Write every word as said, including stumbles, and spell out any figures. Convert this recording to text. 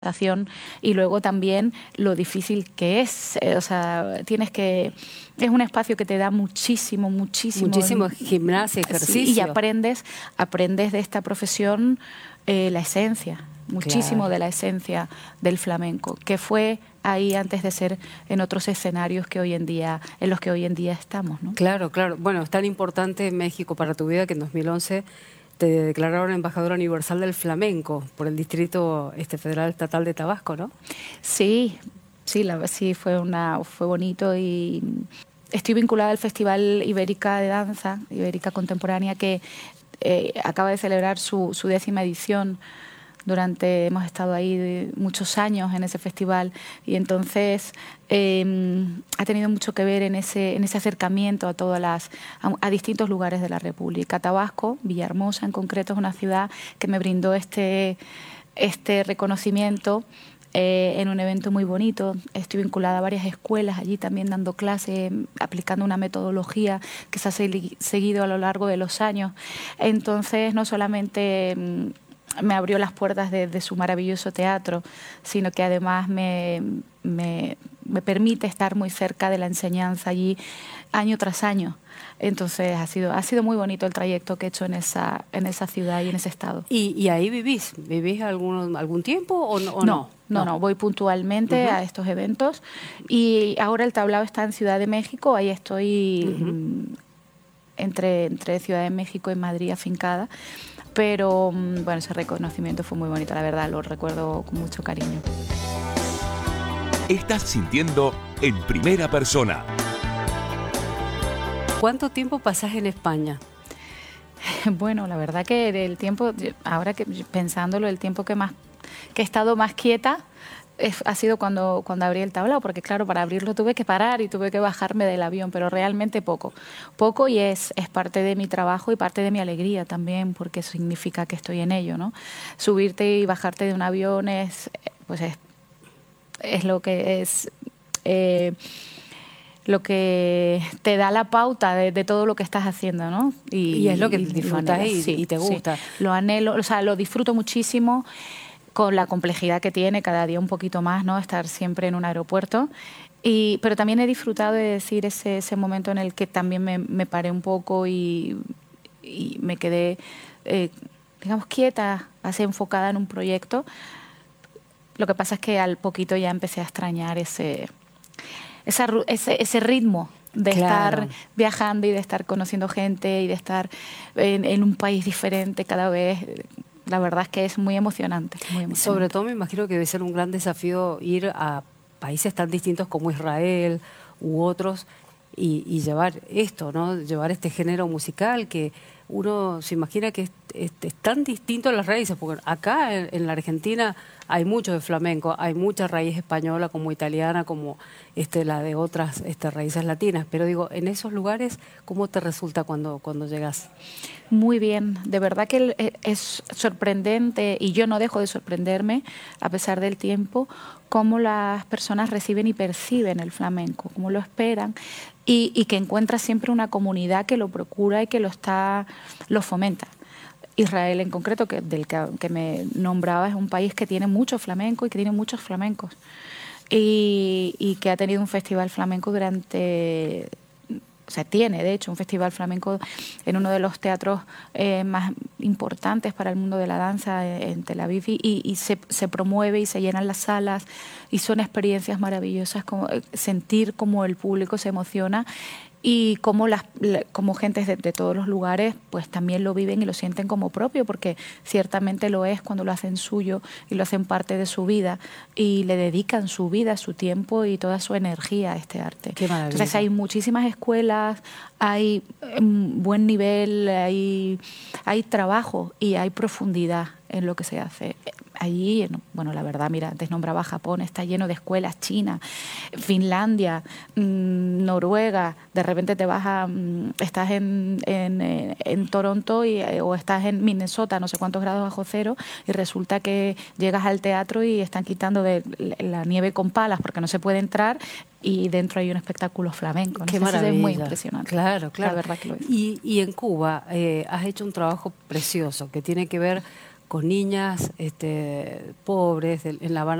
y luego también lo difícil que es, eh, o sea, tienes que, es un espacio que te da muchísimo, muchísimo. Muchísimo gimnasia, ejercicio. Sí, y aprendes, aprendes de esta profesión eh, la esencia, muchísimo Claro. de la esencia del flamenco, que fue ahí antes de ser en otros escenarios que hoy en día, en los que hoy en día estamos, ¿no? Claro, claro. Bueno, es tan importante México para tu vida que en dos mil once te declararon embajadora universal del flamenco por el Distrito este, Federal Estatal de Tabasco, ¿no? Sí, sí, la, sí fue, una, fue bonito y estoy vinculada al Festival Ibérica de Danza, Ibérica Contemporánea, que eh, acaba de celebrar su, su décima edición. Durante, hemos estado ahí muchos años en ese festival y entonces eh, ha tenido mucho que ver en ese, en ese acercamiento a todas las, a, a distintos lugares de la República. Tabasco, Villahermosa en concreto, es una ciudad que me brindó este, este reconocimiento eh, en un evento muy bonito. Estoy vinculada a varias escuelas allí también dando clases, aplicando una metodología que se ha seguido a lo largo de los años. Entonces no solamente me abrió las puertas de, de su maravilloso teatro, sino que además me, me, me permite estar muy cerca de la enseñanza allí año tras año. Entonces ha sido, ha sido muy bonito el trayecto que he hecho en esa, en esa ciudad y en ese estado. ¿Y, y ahí vivís? ¿Vivís algún, algún tiempo o no? O no, no? no, no, voy puntualmente uh-huh. a estos eventos y ahora el tablao está en Ciudad de México, ahí estoy uh-huh. entre, entre Ciudad de México y Madrid afincada. Pero bueno, ese reconocimiento fue muy bonito, la verdad, lo recuerdo con mucho cariño. Estás sintiendo en primera persona. ¿Cuánto tiempo pasás en España? Bueno, la verdad que del tiempo, ahora que pensándolo, el tiempo que más que he estado más quieta es, ha sido cuando, cuando abrí el tablao, porque claro, para abrirlo tuve que parar y tuve que bajarme del avión, pero realmente poco. Poco y es, es parte de mi trabajo y parte de mi alegría también, porque significa que estoy en ello, ¿no? Subirte y bajarte de un avión es, pues es, es lo que es... Eh, lo que te da la pauta de, de todo lo que estás haciendo, ¿no? Y, y es lo que y, disfrutas y, sí, y te gusta. Sí. Lo anhelo, o sea, lo disfruto muchísimo, con la complejidad que tiene cada día un poquito más, ¿no? Estar siempre en un aeropuerto. Y, pero también he disfrutado de decir ese, ese momento en el que también me, me paré un poco y, y me quedé, eh, digamos, quieta, así enfocada en un proyecto. Lo que pasa es que al poquito ya empecé a extrañar ese, esa, ese, ese ritmo de claro. estar viajando y de estar conociendo gente y de estar en, en un país diferente cada vez. La verdad es que es muy emocionante, muy emocionante. Sobre todo me imagino que debe ser un gran desafío ir a países tan distintos como Israel u otros y, y llevar esto, ¿no? Llevar este género musical que uno se imagina que es, es, es tan distinto a las raíces, porque acá en, en la Argentina hay mucho de flamenco, hay mucha raíz española como italiana, como este, la de otras este, raíces latinas, pero digo, en esos lugares, ¿cómo te resulta cuando, cuando llegas? Muy bien, de verdad que es sorprendente y yo no dejo de sorprenderme a pesar del tiempo cómo las personas reciben y perciben el flamenco, cómo lo esperan y, y que encuentra siempre una comunidad que lo procura y que lo está, lo fomenta. Israel en concreto, que del que, que me nombraba, es un país que tiene mucho flamenco y que tiene muchos flamencos y, y que ha tenido un festival flamenco durante... O sea, tiene, de hecho, un festival flamenco en uno de los teatros eh, más importantes para el mundo de la danza en Tel Aviv y, y se, se promueve y se llenan las salas y son experiencias maravillosas, como, sentir cómo el público se emociona y cómo las como gentes de, de todos los lugares pues también lo viven y lo sienten como propio, porque ciertamente lo es cuando lo hacen suyo y lo hacen parte de su vida y le dedican su vida, su tiempo y toda su energía a este arte. Qué maravilla. Entonces hay muchísimas escuelas, hay un buen nivel, hay, hay trabajo y hay profundidad en lo que se hace. Allí, bueno, la verdad, mira, antes nombraba Japón, está lleno de escuelas, China, Finlandia, mmm, Noruega, de repente te vas a, mmm, estás en, en, en Toronto y, o estás en Minnesota, no sé cuántos grados bajo cero, y resulta que llegas al teatro y están quitando de la nieve con palas porque no se puede entrar y dentro hay un espectáculo flamenco. ¿No? Qué Entonces, maravilla. es muy impresionante. Claro, claro. La verdad que lo es. Y, y en Cuba eh, has hecho un trabajo precioso que tiene que ver con niñas este, pobres, en La Habana